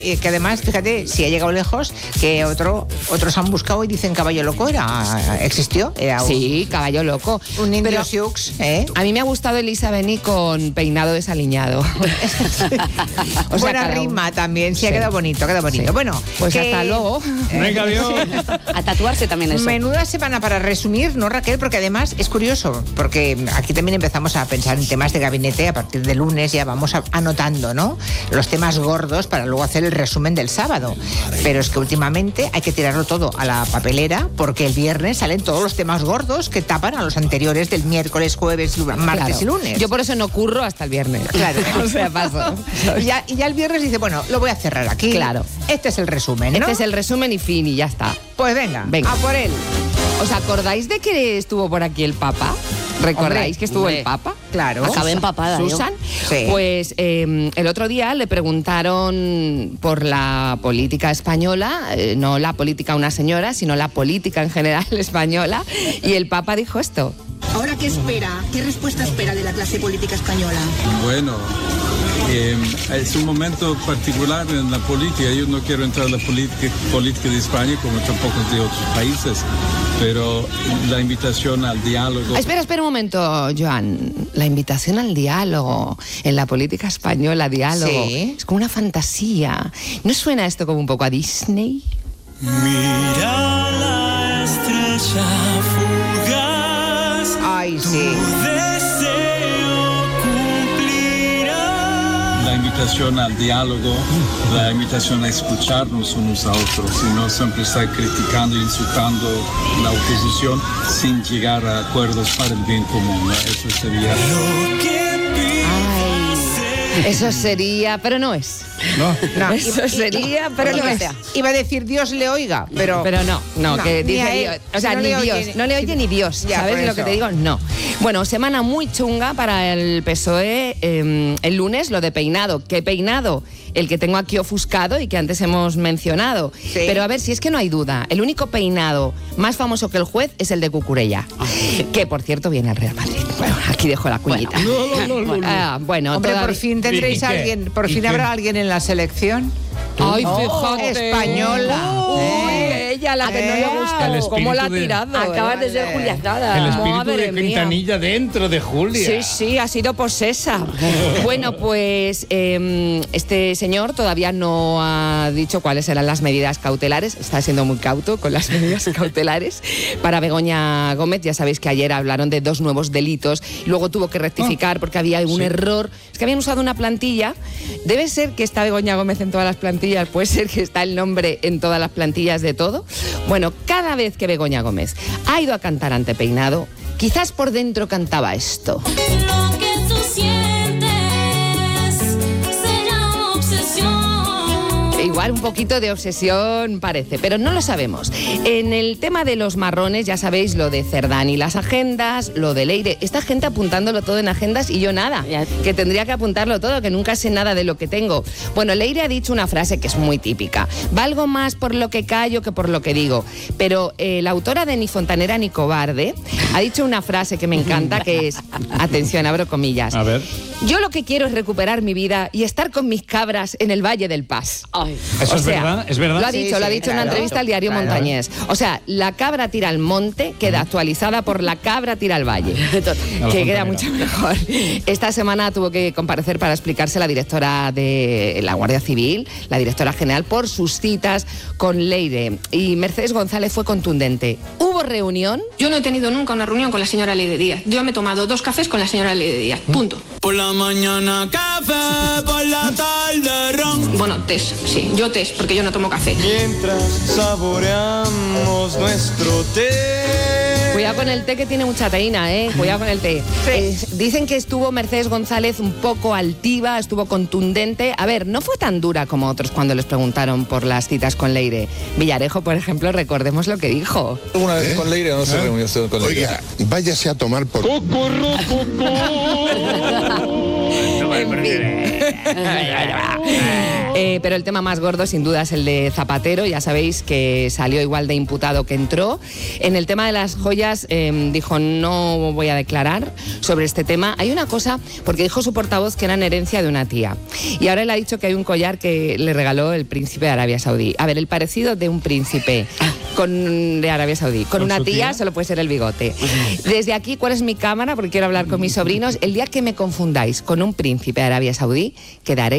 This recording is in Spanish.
Y que además, fíjate, si ha llegado lejos, que otros han buscado y dicen Caballo Loco existió. Era sí, Caballo Loco. Un indio Sioux, ¿eh? A mí me ha gustado Elisa Beni con peinado desaliñado. O sea, buena rima también, sí, ha quedado bonito, Sí. Bueno, pues hasta luego. Venga, adiós. A tatuarse también eso. Menuda semana para resumir, ¿no, Raquel? Porque además es curioso, porque aquí también empezamos a pensar en temas de gabinete. A partir de lunes ya vamos anotando, ¿no?, los temas gordos para luego hacer el resumen del sábado. Pero es que últimamente hay que tirarlo todo a la papelera, porque el viernes salen todos los temas gordos que tapan a los anteriores del miércoles, jueves, martes y lunes. Yo por eso no curro hasta el viernes. Claro. O sea, paso. Y ya el viernes dice, bueno, lo voy a cerrar aquí. Claro. Este es el resumen, ¿no? Este es el resumen y fin, y ya está. Pues venga. A por él. ¿Os acordáis de que estuvo por aquí el Papa? ¿Recordáis que estuvo el Papa? Claro. Acabé empapada. Susan. Sí. Pues el otro día le preguntaron por la política española, no la política una señora, sino la política en general española, y el Papa dijo esto. ¿Ahora qué espera? ¿Qué respuesta espera de la clase política española? Bueno, es un momento particular en la política. Yo no quiero entrar en la política de España como tampoco de otros países, pero la invitación al diálogo... Espera un momento, Joan. La invitación al diálogo en la política española, diálogo, sí, es como una fantasía. ¿No suena esto como un poco a Disney? Mira la estrella fugaz. Ay, sí. La invitación al diálogo, la invitación a escucharnos unos a otros y no siempre estar criticando e insultando la oposición sin llegar a acuerdos para el bien común, ¿no? Eso sería... Eso sería, pero no es. No, eso sería, pero no es. Iba a decir Dios le oiga, pero no, que dice Dios. O sea, ni Dios. No le oye ni Dios. Ya, ¿sabes lo que te digo? No. Bueno, semana muy chunga para el PSOE. El lunes, lo de peinado. ¿Qué peinado? El que tengo aquí ofuscado y que antes hemos mencionado. Sí. Pero a ver, si es que no hay duda, el único peinado más famoso que el juez es el de Cucurella. Que, por cierto, viene al Real Madrid. Bueno, aquí dejo la cuñita. Bueno, hombre, todavía... por fin tendréis a alguien, por fin habrá alguien en la selección. Ay, fíjate. Española. Ella, la que no le gusta. ¿Cómo la ha tirado? Acabas de ser juliazada. El espíritu Madre de Quintanilla dentro de Julia. Sí, ha sido posesa. Bueno, pues este señor todavía no ha dicho cuáles eran las medidas cautelares. Está siendo muy cauto con las medidas cautelares. Para Begoña Gómez, ya sabéis que ayer hablaron de 2 nuevos delitos. Luego tuvo que rectificar porque había un error. Es que habían usado una plantilla. Debe ser que está Begoña Gómez en todas las plantillas. Puede ser que está el nombre en todas las plantillas de todo. Bueno, cada vez que Begoña Gómez ha ido a cantar ante Peinado, quizás por dentro cantaba esto. Lo que tú sientes se llama obsesión. Igual un poquito de obsesión parece, pero no lo sabemos. En el tema de los marrones, ya sabéis lo de Cerdán y las agendas, lo de Leire. Esta gente apuntándolo todo en agendas y yo nada, que tendría que apuntarlo todo, que nunca sé nada de lo que tengo. Bueno, Leire ha dicho una frase que es muy típica. Valgo más por lo que callo que por lo que digo. Pero la autora de Ni fontanera ni cobarde ha dicho una frase que me encanta, que es, atención, abro comillas. A ver. Yo lo que quiero es recuperar mi vida y estar con mis cabras en el Valle del Paz. Ay. ¿Eso es verdad? ¿Es verdad? Lo ha dicho, en una entrevista al diario Montañés. O sea, la cabra tira al monte queda actualizada por la cabra tira al valle. Que queda mucho mejor. Esta semana tuvo que comparecer para explicarse la directora de la Guardia Civil, la directora general, por sus citas con Leire. Y Mercedes González fue contundente. ¿Hubo reunión? Yo no he tenido nunca una reunión con la señora Leire Díaz. Yo me he tomado 2 cafés con la señora Leire Díaz. Punto. Por la mañana café, por la tarde ron. Bueno, tés, sí, yo tés, porque yo no tomo café. Mientras saboreamos nuestro té. Cuidado con el té, que tiene mucha teína, ¿eh? Cuidado con el té. Dicen que estuvo Mercedes González un poco altiva, estuvo contundente. A ver, no fue tan dura como otros cuando les preguntaron por las citas con Leire. Villarejo, por ejemplo, recordemos lo que dijo. Una vez con Leire, no se reunió con Leire. Oiga, váyase a tomar por... En fin. Pero el tema más gordo sin duda es el de Zapatero. Ya sabéis que salió igual de imputado que entró. En el tema de las joyas dijo no voy a declarar sobre este tema. Hay una cosa, porque dijo su portavoz que eran herencia de una tía. Y ahora él ha dicho que hay un collar que le regaló el príncipe de Arabia Saudí. A ver, el parecido de un príncipe de Arabia Saudí con una tía solo puede ser el bigote. Desde aquí, ¿cuál es mi cámara? Porque quiero hablar con mis sobrinos. El día que me confundáis con un príncipe de Arabia Saudí, quedaréis